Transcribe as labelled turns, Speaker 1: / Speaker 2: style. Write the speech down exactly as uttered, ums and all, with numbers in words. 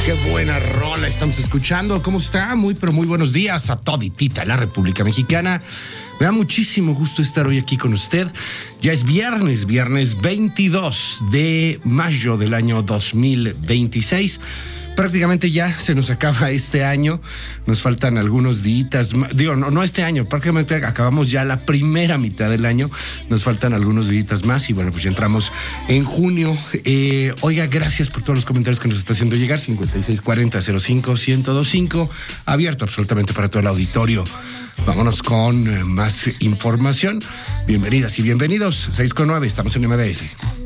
Speaker 1: Qué buena rola estamos escuchando. ¿Cómo está? Muy, pero muy buenos días a toditita la República Mexicana. Me da muchísimo gusto estar hoy aquí con usted. Ya es viernes, viernes veintidós de mayo del año dos mil veintiséis. Prácticamente ya se nos acaba este año. Nos faltan algunos días. Digo, no, no este año. Prácticamente acabamos ya la primera mitad del año. Nos faltan algunos días más. Y bueno, pues ya entramos en junio. Eh, oiga, gracias por todos los comentarios que nos está haciendo llegar. cincuenta y seis cuarenta cero cinco ciento veinticinco. Abierto absolutamente para todo el auditorio. Vámonos con más información. Bienvenidas y bienvenidos. seis con nueve. Estamos en M B S.